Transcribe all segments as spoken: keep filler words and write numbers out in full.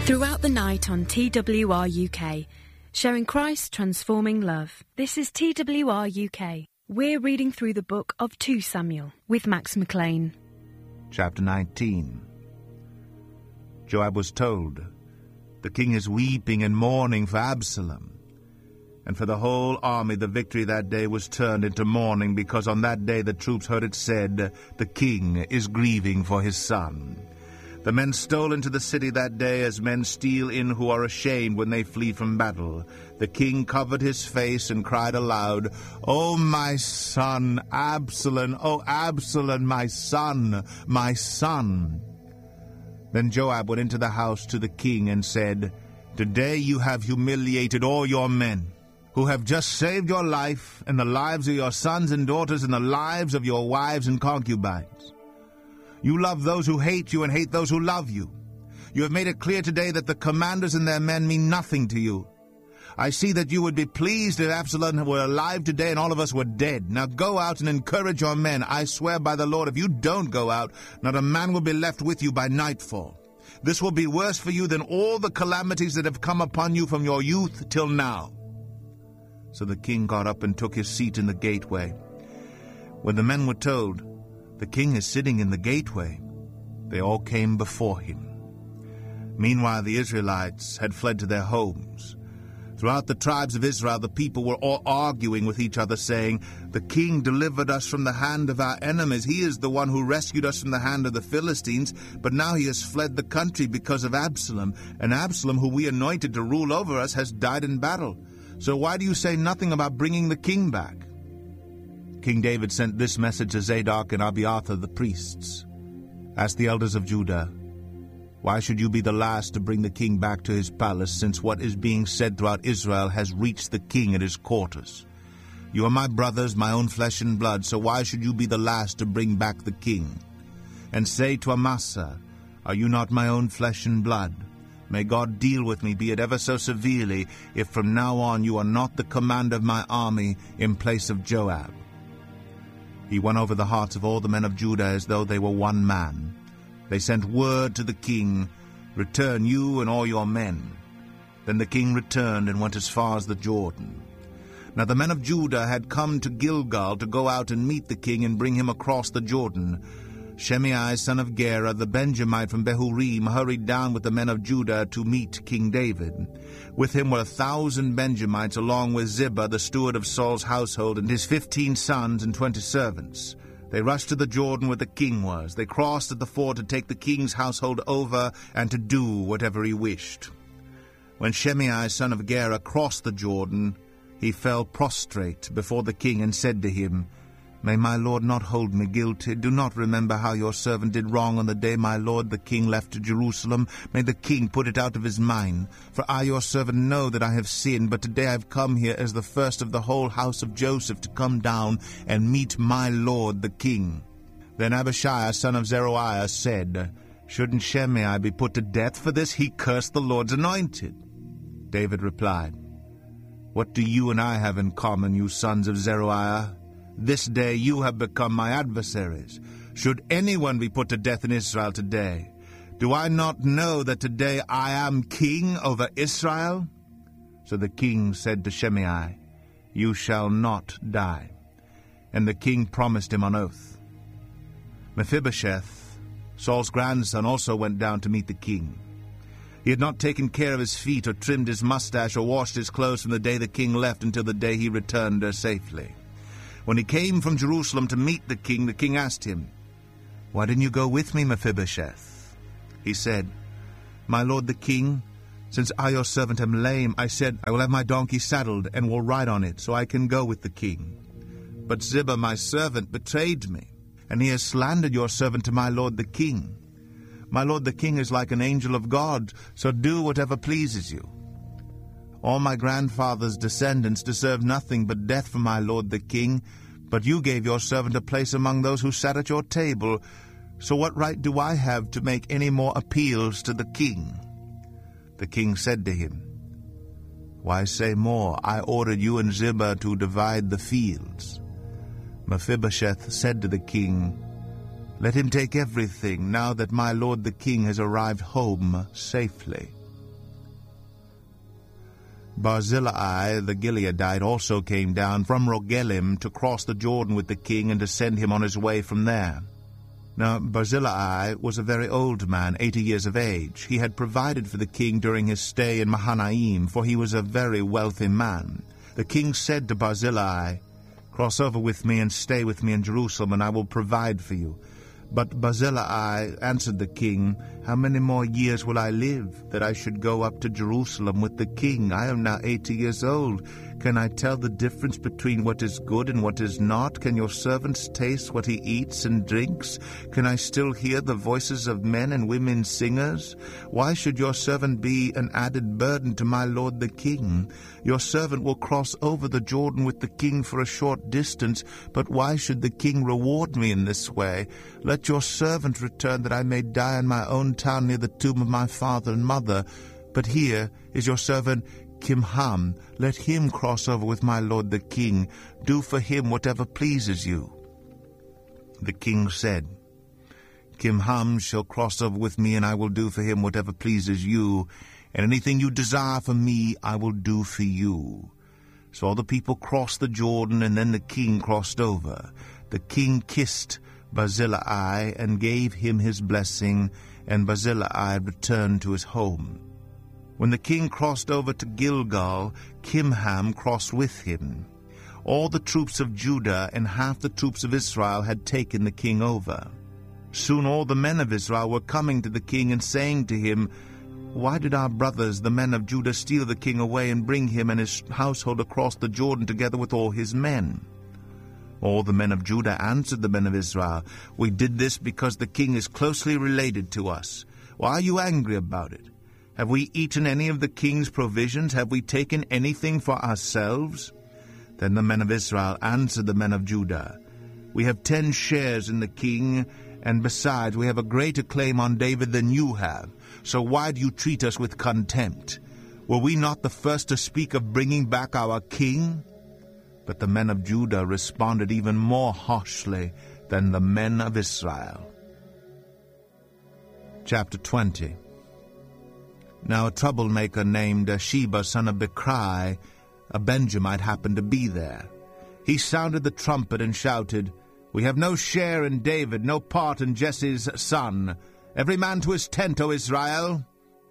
Throughout the night on T W R U K, showing Christ transforming love. This is T W R U K. We're reading through the book of Second Samuel with Max McLean. Chapter nineteen. Joab was told, "The king is weeping and mourning for Absalom." And for the whole army the victory that day was turned into mourning, because on that day the troops heard it said, "The king is grieving for his son." The men stole into the city that day as men steal in who are ashamed when they flee from battle. The king covered his face and cried aloud, "O my son, Absalom! O Absalom, my son, my son!" Then Joab went into the house to the king and said, "Today you have humiliated all your men, who have just saved your life and the lives of your sons and daughters and the lives of your wives and concubines. You love those who hate you and hate those who love you. You have made it clear today that the commanders and their men mean nothing to you. I see that you would be pleased if Absalom were alive today and all of us were dead. Now go out and encourage your men. I swear by the Lord, if you don't go out, not a man will be left with you by nightfall. This will be worse for you than all the calamities that have come upon you from your youth till now." So the king got up and took his seat in the gateway. When the men were told, "The king is sitting in the gateway," they all came before him. Meanwhile the Israelites had fled to their homes. Throughout the tribes of Israel the people were all arguing with each other, saying, "The king delivered us from the hand of our enemies. He is the one who rescued us from the hand of the Philistines, but now he has fled the country because of Absalom, and Absalom, who we anointed to rule over us, has died in battle. So why do you say nothing about bringing the king back?" King David sent this message to Zadok and Abiathar the priests. "Ask the elders of Judah, why should you be the last to bring the king back to his palace, since what is being said throughout Israel has reached the king at his quarters? You are my brothers, my own flesh and blood, so why should you be the last to bring back the king? And say to Amasa, are you not my own flesh and blood? May God deal with me, be it ever so severely, if from now on you are not the commander of my army in place of Joab." He won over the hearts of all the men of Judah as though they were one man. They sent word to the king, "Return you and all your men." Then the king returned and went as far as the Jordan. Now the men of Judah had come to Gilgal to go out and meet the king and bring him across the Jordan. Shimei, son of Gera, the Benjamite from Behurim, hurried down with the men of Judah to meet King David. With him were a thousand Benjamites, along with Ziba, the steward of Saul's household, and his fifteen sons and twenty servants. They rushed to the Jordan where the king was. They crossed at the ford to take the king's household over and to do whatever he wished. When Shimei, son of Gera, crossed the Jordan, he fell prostrate before the king and said to him, "May my lord not hold me guilty. Do not remember how your servant did wrong on the day my lord the king left to Jerusalem. May the king put it out of his mind. For I, your servant, know that I have sinned, but today I have come here as the first of the whole house of Joseph to come down and meet my lord the king." Then Abishai, son of Zeruiah, said, "Shouldn't Shimei be put to death for this? He cursed the Lord's anointed." David replied, "What do you and I have in common, you sons of Zeruiah? This day you have become my adversaries. Should anyone be put to death in Israel today? Do I not know that today I am king over Israel?" So the king said to Shimei, "You shall not die." And the king promised him on oath. Mephibosheth, Saul's grandson, also went down to meet the king. He had not taken care of his feet or trimmed his mustache or washed his clothes from the day the king left until the day he returned there safely. When he came from Jerusalem to meet the king, the king asked him, "Why didn't you go with me, Mephibosheth?" He said, "My lord the king, since I your servant am lame, I said, I will have my donkey saddled and will ride on it, so I can go with the king. But Ziba my servant betrayed me, and he has slandered your servant to my lord the king. My lord the king is like an angel of God, so do whatever pleases you. All my grandfather's descendants deserve nothing but death from my lord the king, but you gave your servant a place among those who sat at your table, so what right do I have to make any more appeals to the king?" The king said to him, "Why say more? I ordered you and Ziba to divide the fields." Mephibosheth said to the king, "Let him take everything, now that my lord the king has arrived home safely." Barzillai the Gileadite also came down from Rogelim to cross the Jordan with the king and to send him on his way from there. Now Barzillai was a very old man, eighty years of age. He had provided for the king during his stay in Mahanaim, for he was a very wealthy man. The king said to Barzillai, "Cross over with me and stay with me in Jerusalem, and I will provide for you." But Barzillai answered the king, "How many more years will I live, that I should go up to Jerusalem with the king? I am now eighty years old. Can I tell the difference between what is good and what is not? Can your servants taste what he eats and drinks? Can I still hear the voices of men and women singers? Why should your servant be an added burden to my lord the king? Your servant will cross over the Jordan with the king for a short distance, but why should the king reward me in this way? Let your servant return, that I may die in my own town near the tomb of my father and mother. But here is your servant Kimham. Let him cross over with my lord the king. Do for him whatever pleases you." The king said, "Kimham shall cross over with me, and I will do for him whatever pleases you, and anything you desire from me I will do for you." So all the people crossed the Jordan, and then the king crossed over. The king kissed Barzillai and gave him his blessing, and Barzillai returned to his home. When the king crossed over to Gilgal, Kimham crossed with him. All the troops of Judah and half the troops of Israel had taken the king over. Soon all the men of Israel were coming to the king and saying to him, "Why did our brothers, the men of Judah, steal the king away and bring him and his household across the Jordan together with all his men?" All the men of Judah answered the men of Israel, "We did this because the king is closely related to us. Why are you angry about it? Have we eaten any of the king's provisions? Have we taken anything for ourselves?" Then the men of Israel answered the men of Judah, "We have ten shares in the king, and besides we have a greater claim on David than you have. So why do you treat us with contempt? Were we not the first to speak of bringing back our king?" But the men of Judah responded even more harshly than the men of Israel. Chapter twenty. Now a troublemaker named Sheba, son of Bichri, a Benjamite, happened to be there. He sounded the trumpet and shouted, "We have no share in David, no part in Jesse's son. Every man to his tent, O Israel!"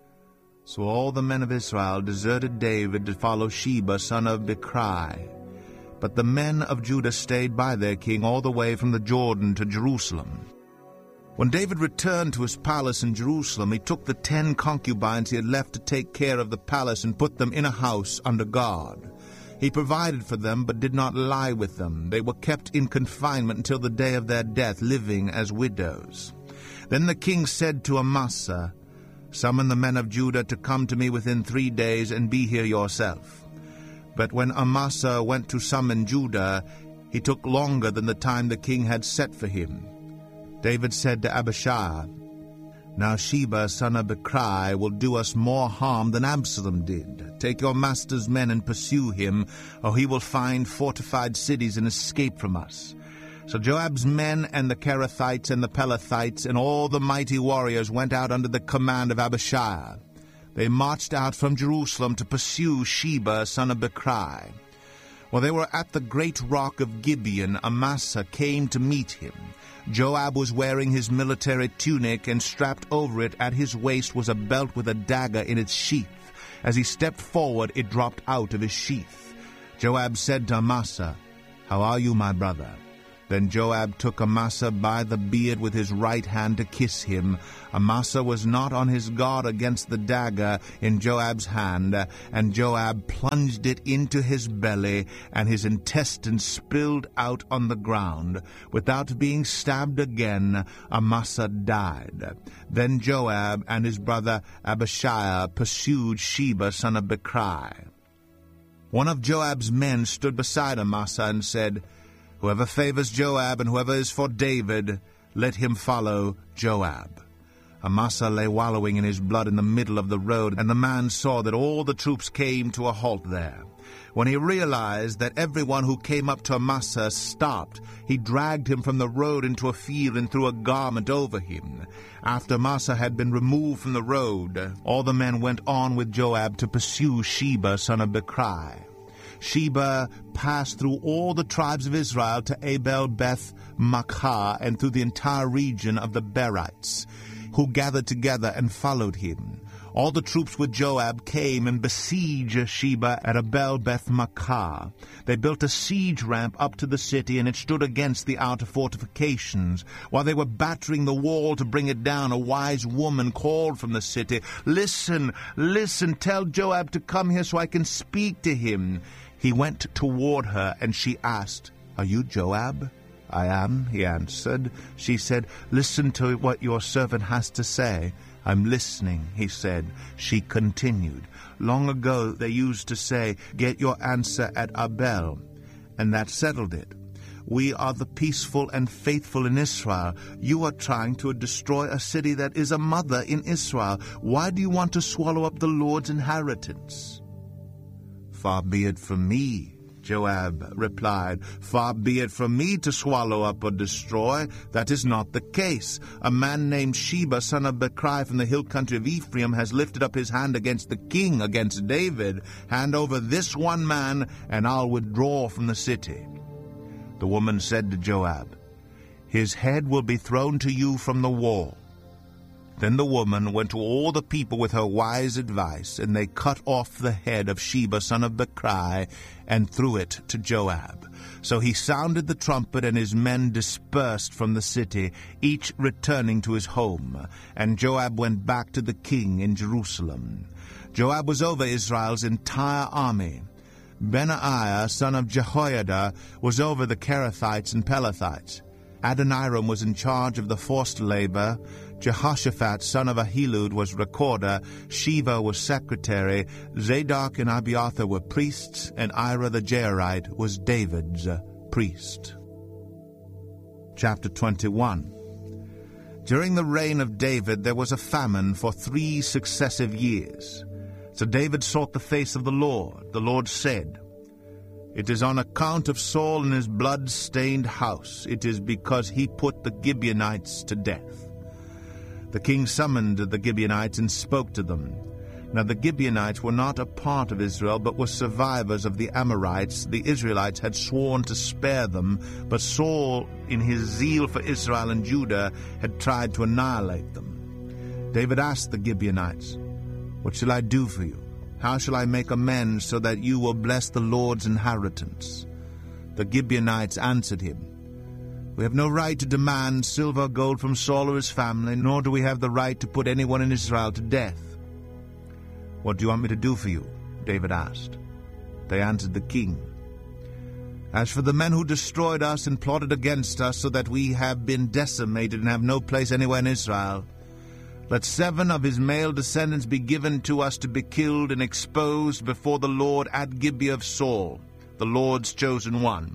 So all the men of Israel deserted David to follow Sheba, son of Bichri. But the men of Judah stayed by their king all the way from the Jordan to Jerusalem. When David returned to his palace in Jerusalem, he took the ten concubines he had left to take care of the palace and put them in a house under guard. He provided for them, but did not lie with them. They were kept in confinement until the day of their death, living as widows. Then the king said to Amasa, "Summon the men of Judah to come to me within three days, and be here yourself." But when Amasa went to summon Judah, he took longer than the time the king had set for him. David said to Abishai, "Now Sheba, son of Bichri, will do us more harm than Absalom did. Take your master's men and pursue him, or he will find fortified cities and escape from us." So Joab's men and the Kerethites and the Pelethites and all the mighty warriors went out under the command of Abishai. They marched out from Jerusalem to pursue Sheba, son of Bichri. While they were at the great rock of Gibeon, Amasa came to meet him. Joab was wearing his military tunic, and strapped over it at his waist was a belt with a dagger in its sheath. As he stepped forward, it dropped out of his sheath. Joab said to Amasa, "How are you, my brother?" Then Joab took Amasa by the beard with his right hand to kiss him. Amasa was not on his guard against the dagger in Joab's hand, and Joab plunged it into his belly, and his intestines spilled out on the ground. Without being stabbed again, Amasa died. Then Joab and his brother Abishai pursued Sheba, son of Bichri. One of Joab's men stood beside Amasa and said, "Whoever favors Joab and whoever is for David, let him follow Joab." Amasa lay wallowing in his blood in the middle of the road, and the man saw that all the troops came to a halt there. When he realized that everyone who came up to Amasa stopped, he dragged him from the road into a field and threw a garment over him. After Amasa had been removed from the road, all the men went on with Joab to pursue Sheba, son of Bichri. Sheba passed through all the tribes of Israel to Abel-beth-maachah and through the entire region of the Berites, who gathered together and followed him. All the troops with Joab came and besieged Sheba at Abel-beth-maachah. They built a siege ramp up to the city, and it stood against the outer fortifications. While they were battering the wall to bring it down, a wise woman called from the city, "Listen, listen, tell Joab to come here so I can speak to him." He went toward her, and she asked, "Are you Joab?" "I am," he answered. She said, "Listen to what your servant has to say." "I'm listening," he said. She continued, "Long ago they used to say, 'Get your answer at Abel,' and that settled it. We are the peaceful and faithful in Israel. You are trying to destroy a city that is a mother in Israel. Why do you want to swallow up the Lord's inheritance?" "Far be it from me," Joab replied. "Far be it from me to swallow up or destroy. That is not the case. A man named Sheba, son of Bichri from the hill country of Ephraim, has lifted up his hand against the king, against David. Hand over this one man, and I'll withdraw from the city." The woman said to Joab, "His head will be thrown to you from the wall." Then the woman went to all the people with her wise advice, and they cut off the head of Sheba, son of Bichri, and threw it to Joab. So he sounded the trumpet, and his men dispersed from the city, each returning to his home. And Joab went back to the king in Jerusalem. Joab was over Israel's entire army. Benaiah, son of Jehoiada, was over the Kerethites and Pelethites. Adoniram was in charge of the forced labor. Jehoshaphat, son of Ahilud, was recorder. Sheva was secretary. Zadok and Abiathar were priests, and Ira the Jairite was David's priest. Chapter twenty-one. During the reign of David there was a famine for three successive years. So David sought the face of the Lord. The Lord said, "It is on account of Saul and his blood-stained house. It is because he put the Gibeonites to death." The king summoned the Gibeonites and spoke to them. Now the Gibeonites were not a part of Israel, but were survivors of the Amorites. The Israelites had sworn to spare them, but Saul, in his zeal for Israel and Judah, had tried to annihilate them. David asked the Gibeonites, "What shall I do for you? How shall I make amends so that you will bless the Lord's inheritance?" The Gibeonites answered him, "We have no right to demand silver or gold from Saul or his family, nor do we have the right to put anyone in Israel to death." "What do you want me to do for you?" David asked. They answered the king, "As for the men who destroyed us and plotted against us so that we have been decimated and have no place anywhere in Israel, let seven of his male descendants be given to us to be killed and exposed before the Lord at Gibeah of Saul, the Lord's chosen one."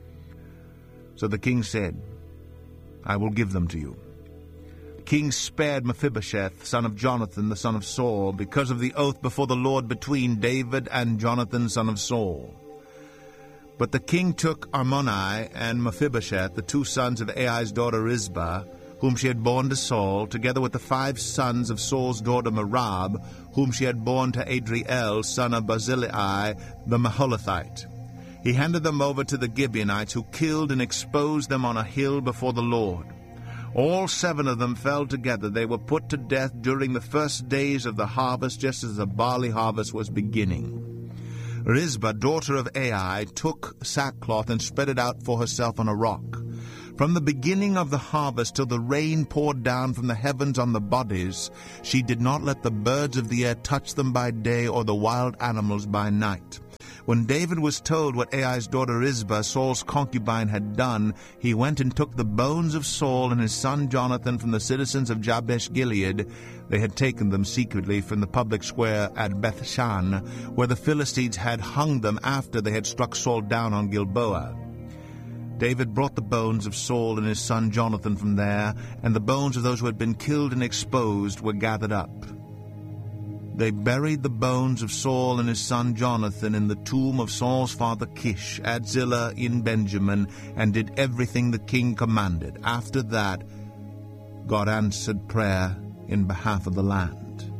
So the king said, "I will give them to you." The king spared Mephibosheth, son of Jonathan, the son of Saul, because of the oath before the Lord between David and Jonathan, son of Saul. But the king took Armoni and Mephibosheth, the two sons of Ai's daughter Rizpah, whom she had borne to Saul, together with the five sons of Saul's daughter Merab, whom she had borne to Adriel, son of Barzillai, the Maholathite. He handed them over to the Gibeonites, who killed and exposed them on a hill before the Lord. All seven of them fell together. They were put to death during the first days of the harvest, just as the barley harvest was beginning. Rizpah, daughter of Ai, took sackcloth and spread it out for herself on a rock. From the beginning of the harvest till the rain poured down from the heavens on the bodies, she did not let the birds of the air touch them by day or the wild animals by night. When David was told what Ai's daughter Rizpah, Saul's concubine, had done, he went and took the bones of Saul and his son Jonathan from the citizens of Jabesh-Gilead. They had taken them secretly from the public square at Bethshan, where the Philistines had hung them after they had struck Saul down on Gilboa. David brought the bones of Saul and his son Jonathan from there, and the bones of those who had been killed and exposed were gathered up. They buried the bones of Saul and his son Jonathan in the tomb of Saul's father Kish at Zillah in Benjamin, and did everything the king commanded. After that, God answered prayer in behalf of the land.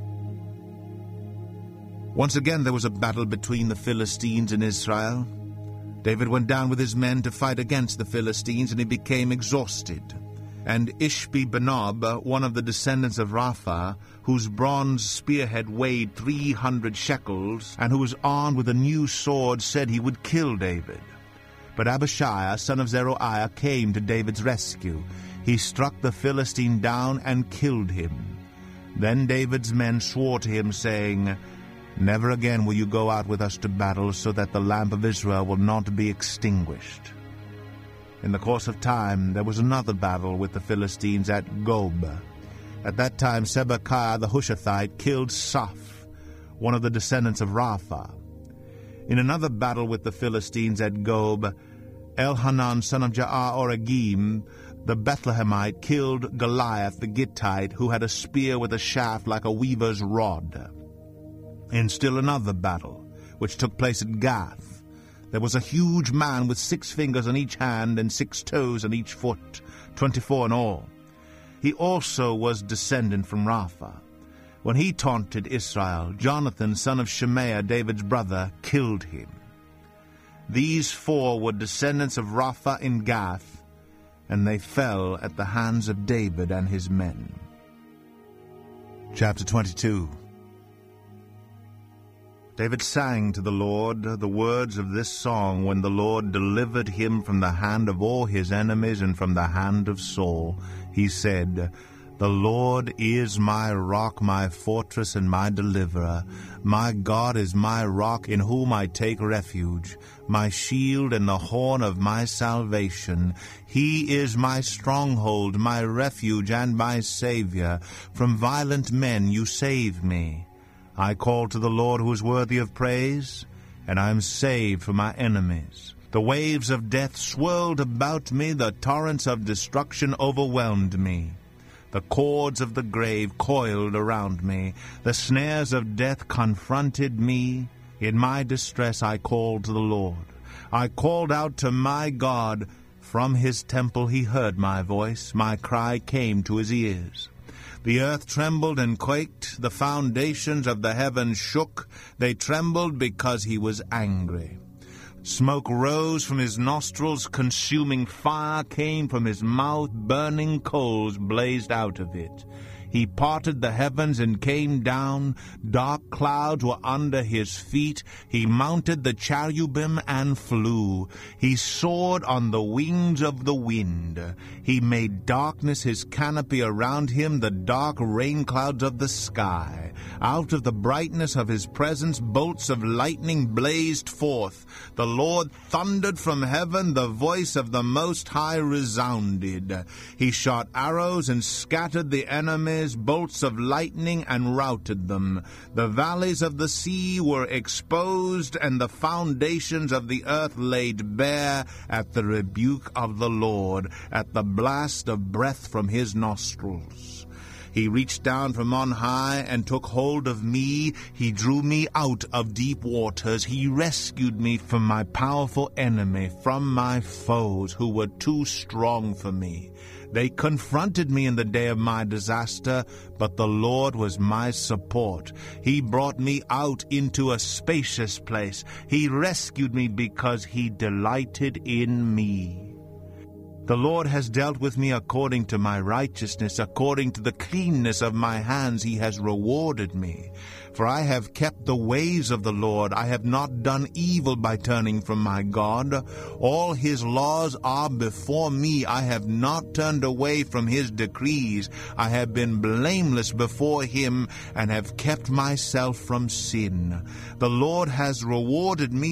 Once again there was a battle between the Philistines and Israel. David went down with his men to fight against the Philistines, and he became exhausted. And Ishbi-Benob, one of the descendants of Rapha, whose bronze spearhead weighed three hundred shekels, and who was armed with a new sword, said he would kill David. But Abishai, son of Zeruiah, came to David's rescue. He struck the Philistine down and killed him. Then David's men swore to him, saying, "Never again will you go out with us to battle, so that the lamp of Israel will not be extinguished." In the course of time there was another battle with the Philistines at Gob. At that time Sibbechai the Hushathite killed Saph, one of the descendants of Rapha. In another battle with the Philistines at Gob, Elhanan son of Jaar-Oregim, the Bethlehemite, killed Goliath the Gittite, who had a spear with a shaft like a weaver's rod. In still another battle, which took place at Gath, there was a huge man with six fingers on each hand and six toes on each foot, twenty-four in all. He also was descendant from Rapha. When he taunted Israel, Jonathan, son of Shemaiah, David's brother, killed him. These four were descendants of Rapha in Gath, and they fell at the hands of David and his men. Chapter twenty-two. David sang to the Lord the words of this song when the Lord delivered him from the hand of all his enemies and from the hand of Saul. He said, "The Lord is my rock, my fortress, and my deliverer. My God is my rock, in whom I take refuge, my shield and the horn of my salvation. He is my stronghold, my refuge, and my Savior. From violent men you save me. I call to the Lord, who is worthy of praise, and I am saved from my enemies. The waves of death swirled about me, the torrents of destruction overwhelmed me. The cords of the grave coiled around me. The snares of death confronted me. In my distress I called to the Lord. I called out to my God. From his temple he heard my voice. My cry came to his ears. The earth trembled and quaked. The foundations of the heavens shook. They trembled because he was angry. Smoke rose from his nostrils. Consuming fire came from his mouth. Burning coals blazed out of it. He parted the heavens and came down. Dark clouds were under his feet. He mounted the cherubim and flew. He soared on the wings of the wind. He made darkness his canopy around him, the dark rain clouds of the sky. Out of the brightness of his presence, bolts of lightning blazed forth. The Lord thundered from heaven. The voice of the Most High resounded. He shot arrows and scattered the enemies, bolts of lightning, and routed them. The valleys of the sea were exposed, and the foundations of the earth laid bare at the rebuke of the Lord, at the blast of breath from his nostrils. He reached down from on high and took hold of me. He drew me out of deep waters. He rescued me from my powerful enemy, from my foes who were too strong for me. They confronted me in the day of my disaster, but the Lord was my support. He brought me out into a spacious place. He rescued me because he delighted in me. The Lord has dealt with me according to my righteousness, according to the cleanness of my hands he has rewarded me. For I have kept the ways of the Lord. I have not done evil by turning from my God. All his laws are before me. I have not turned away from his decrees. I have been blameless before him and have kept myself from sin. The Lord has rewarded me